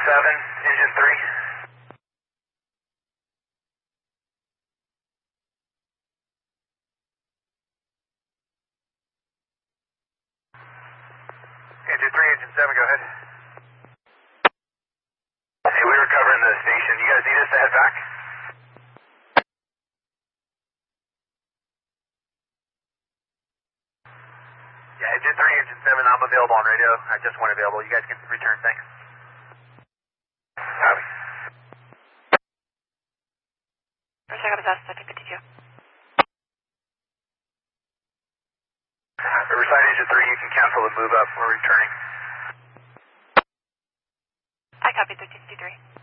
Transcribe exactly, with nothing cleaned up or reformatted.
seven, engine three. Engine three, engine seven, go ahead. Hey, we were covering the station. You guys need us to head back? Yeah, engine three, engine seven, I'm available on radio. I just weren't available. You guys can return, thanks. Copy. First, I got a best, I think it's you. Riverside engine three, you can cancel the move up. We're returning. I copy thirteen fifty-three.